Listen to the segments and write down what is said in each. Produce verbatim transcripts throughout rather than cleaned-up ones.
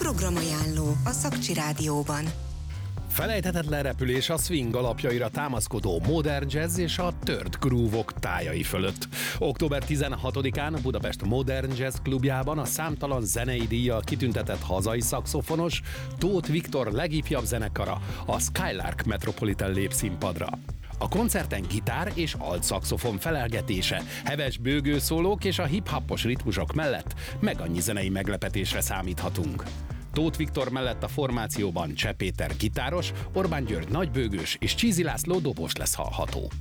Programajánló a Szakcsi Rádióban. Felejthetetlen repülés a swing alapjaira támaszkodó modern jazz és a tört groove-ok tájai fölött. október tizenhatodikán a Budapest Modern Jazz Klubjában a számtalan zenei díjjal kitüntetett hazai szaxofonos Tóth Viktor legifjabb zenekara, a Skylark Metropolitan lép színpadra. A koncerten gitár és alt-szaxofon felelgetése, heves bőgőszólók és a hip-hopos ritmusok mellett meg annyi zenei meglepetésre számíthatunk. Tóth Viktor mellett a formációban Cseh Péter gitáros, Orbán György nagybőgős és Csízi László dobos lesz hallható.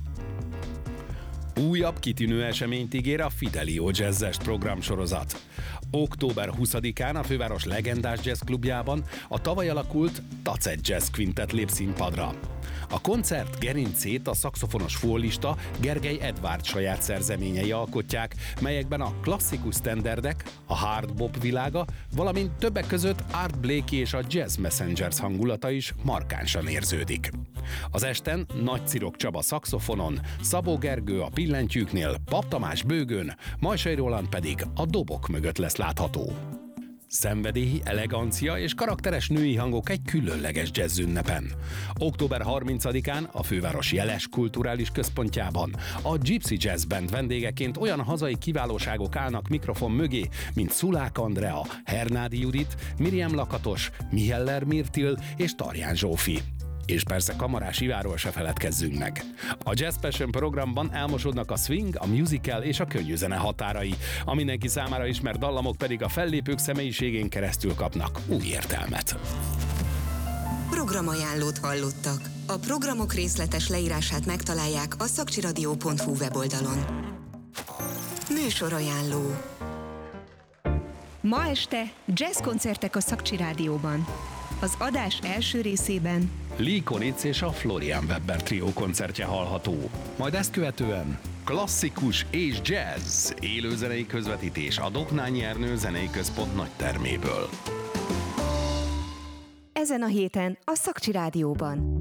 Újabb kitűnő eseményt ígér a Fidelio Jazzes programsorozat. október huszadikán a főváros legendás jazz klubjában a tavaly alakult Tacet Jazz Quintet lép színpadra. A koncert gerincét a szaxofonos fólista Gergely Edvárd saját szerzeményei alkotják, melyekben a klasszikus sztenderdek, a hard bop világa, valamint többek között Art Blakey és a Jazz Messengers hangulata is markánsan érződik. Az esten Nagy Cirok Csaba szaxofonon, Szabó Gergő a pillentyűknél, Pap Tamás bőgőn, Majsai Roland pedig a dobok mögött lesz látható. Szenvedélyi, elegancia és karakteres női hangok egy különleges jazz ünnepen. október harmincadikán a főváros jeles kulturális központjában a Gypsy Jazz Band vendégeként olyan hazai kiválóságok állnak mikrofon mögé, mint Szulák Andrea, Hernádi Judit, Miriam Lakatos, Miheller Mirtil és Tarján Zsófi. És persze Kamarás Iváról se feledkezzünk meg. A Jazz Passion programban elmosodnak a swing, a musical és a könnyű zene határai. A mindenki számára ismert dallamok pedig a fellépők személyiségén keresztül kapnak új értelmet. Programajánlót hallottak. A programok részletes leírását megtalálják a szakcsiradio pont hu weboldalon. Műsorajánló. Ma este jazzkoncertek a Szakcsi Rádióban. Az adás első részében Lee Konitz és a Florian Webber trió koncertje hallható. Majd ezt követően klasszikus és jazz, élőzenei közvetítés a Doknányi Ernő Zenei Központ nagy terméből. ezen a héten a Szakcsi Rádióban.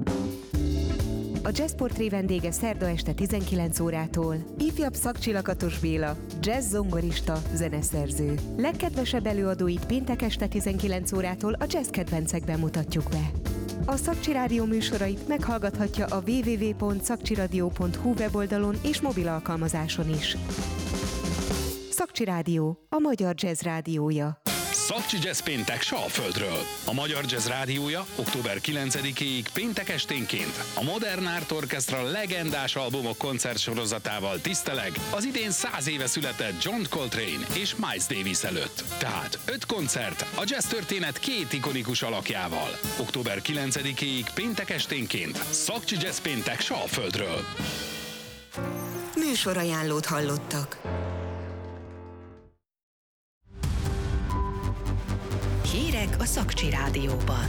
A Jazz Portré vendége szerda este tizenkilenc órától ifjabb Szakcsi Lakatos Béla, jazz zongorista, zeneszerző. Legkedvesebb előadóit péntek este tizenkilenc órától a jazz kedvencekben mutatjuk be. A Szakcsi Rádió műsorait meghallgathatja a double-u double-u double-u pont szakcsiradio pont hu weboldalon és mobil alkalmazáson is. Szakcsi Rádió, a magyar jazz rádiója. Szakcsi Jazz péntek Salföldről. A Magyar Jazz Rádiója október kilencedikéig péntek esténként a Modern Art Orchestra legendás albumok koncertsorozatával tiszteleg az idén száz éve született John Coltrane és Miles Davis előtt. Tehát öt koncert a jazz történet két ikonikus alakjával. október kilencedikéig péntek esténként Szakcsi Jazz péntek Salföldről. Műsorajánlót hallottak. Hírek a Szakcsi Rádióban.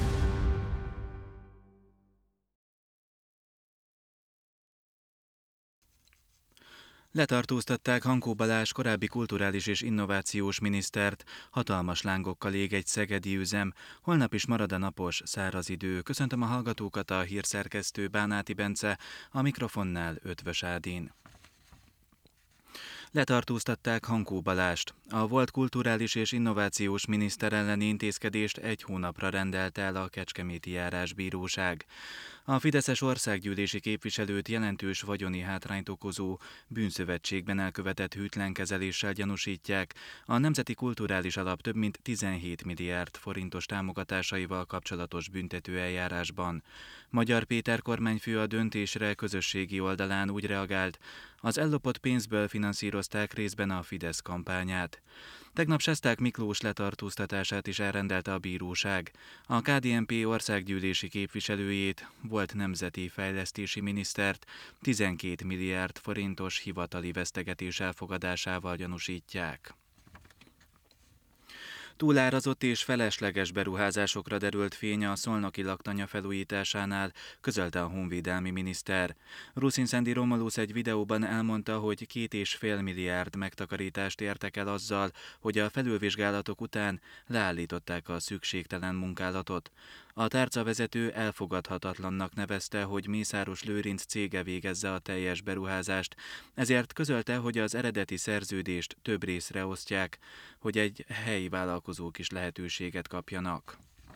Letartóztatták Hankó Balázs korábbi kulturális és innovációs minisztert, hatalmas lángokkal ég egy szegedi üzem, holnap is marad a napos, száraz idő. Köszöntöm a hallgatókat, a hírszerkesztő Bánáti Bence, a mikrofonnál Ötvös Ádin. Letartóztatták Hankó Balást. A volt kulturális és innovációs miniszter elleni intézkedést egy hónapra rendelt el a Kecskeméti Járásbíróság. A fideszes országgyűlési képviselőt jelentős vagyoni hátrányt okozó bűnszövetségben elkövetett hűtlen kezeléssel gyanúsítják a Nemzeti Kulturális Alap több mint tizenhét milliárd forintos támogatásaival kapcsolatos büntetőeljárásban. Magyar Péter kormányfő a döntésre közösségi oldalán úgy reagált, az ellopott pénzből finanszírozták részben a Fidesz kampányát. Tegnap Sesták Miklós letartóztatását is elrendelte a bíróság. A ká dé en pé országgyűlési képviselőjét, volt nemzeti fejlesztési minisztert tizenkét milliárd forintos hivatali vesztegetés elfogadásával gyanúsítják. Túlárazott és felesleges beruházásokra derült fény a szolnoki laktanya felújításánál, közölte a honvédelmi miniszter. Ruszin Szendi Romulusz egy videóban elmondta, hogy két és fél milliárd megtakarítást értek el azzal, hogy a felülvizsgálatok után leállították a szükségtelen munkálatot. A tárcavezető elfogadhatatlannak nevezte, hogy Mészáros Lőrinc cége végezze a teljes beruházást, ezért közölte, hogy az eredeti szerződést több részre osztják, hogy egy helyi vállalkozók is lehetőséget kapjanak.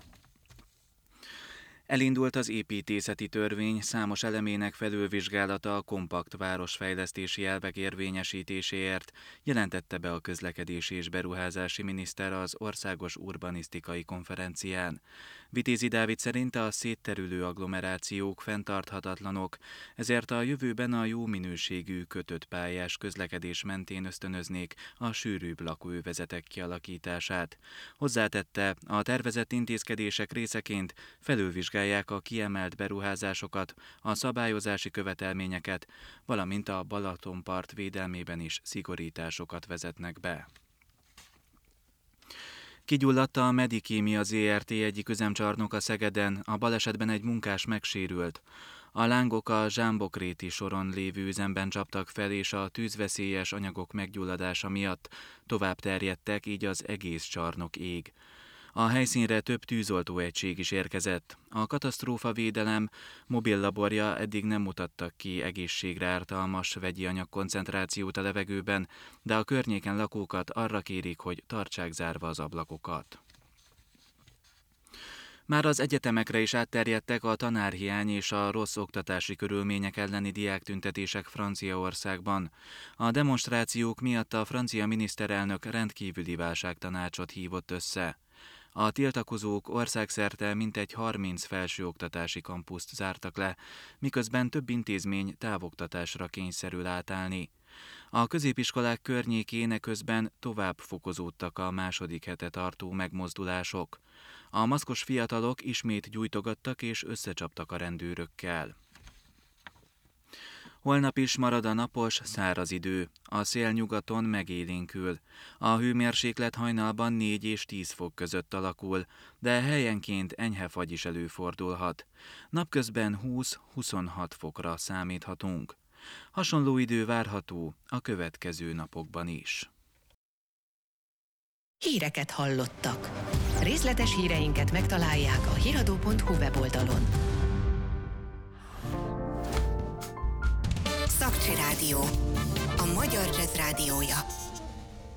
Elindult az építészeti törvény számos elemének felülvizsgálata a kompakt városfejlesztési elvek érvényesítéséért, jelentette be a közlekedési és beruházási miniszter az Országos Urbanisztikai Konferencián. Vitézi Dávid szerint a szétterülő agglomerációk fenntarthatatlanok, ezért a jövőben a jó minőségű kötött pályás közlekedés mentén ösztönöznék a sűrűbb lakóövezetek kialakítását. Hozzátette, a tervezett intézkedések részeként felülvizsgálják a kiemelt beruházásokat, a szabályozási követelményeket, valamint a Balatonpart védelmében is szigorításokat vezetnek be. Kigyulladt a Medikémia zé er té egyik üzemcsarnoka Szegeden, a balesetben egy munkás megsérült. A lángok a Zsámbokréti soron lévő üzemben csaptak fel, és a tűzveszélyes anyagok meggyulladása miatt tovább terjedtek, így az egész csarnok ég. A helyszínre több tűzoltóegység is érkezett. A katasztrófavédelem mobil laborja eddig nem mutattak ki egészségre ártalmas vegyi anyag koncentrációt a levegőben, de a környéken lakókat arra kérik, hogy tartsák zárva az ablakokat. Már az egyetemekre is átterjedtek a tanárhiány és a rossz oktatási körülmények elleni diáktüntetések Franciaországban. A demonstrációk miatt a francia miniszterelnök rendkívüli válságtanácsot hívott össze. A tiltakozók országszerte mintegy harminc felsőoktatási kampuszt zártak le, miközben több intézmény távoktatásra kényszerül átállni. A középiskolák környékén eközben tovább fokozódtak a második hete tartó megmozdulások. A maszkos fiatalok ismét gyújtogattak és összecsaptak a rendőrökkel. Holnap is marad a napos, száraz idő. A szél nyugaton megélénkül. A hőmérséklet hajnalban négy és tíz fok között alakul, de helyenként enyhe fagy is előfordulhat. Napközben húsz-huszonhat fokra számíthatunk. Hasonló idő várható a következő napokban is. Híreket hallottak. Részletes híreinket megtalálják a hiradó pont hu weboldalon. Szakcsi Rádió, a magyar jazz rádiója.